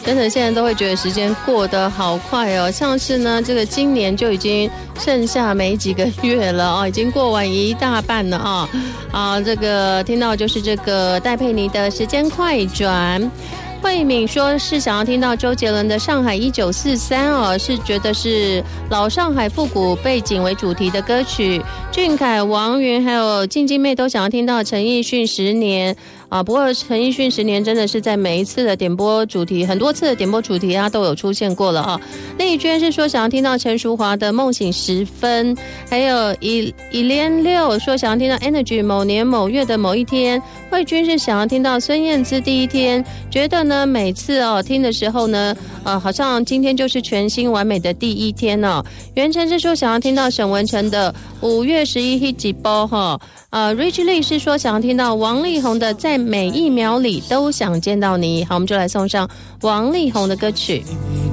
真的现在都会觉得时间过得好快哦，像是呢这个今年就已经剩下没几个月了哦，已经过完一大半了啊。这个听到就是这个戴佩妮的时间快转。慧敏说是想要听到周杰伦的《上海1943》哦，是觉得是老上海复古背景为主题的歌曲。俊凯、王云还有静静妹都想要听到陈奕迅《10年》啊，不过陈奕迅《10年》真的是在每一次的点播主题，很多次的点播主题他都有出现过了啊。丽娟是说想要听到陈淑华的《梦醒时分》，还有一连六说想要听到 Energy 某年某月的某一天。慧君是想要听到孙燕姿第一天，觉得呢每次听的时候呢，好像今天就是全新完美的第一天哦。袁晨是说想要听到沈文程的5月11日几包哈。Rich Lee 是说想要听到王力宏的在每一秒里都想见到你。好，我们就来送上王力宏的歌曲。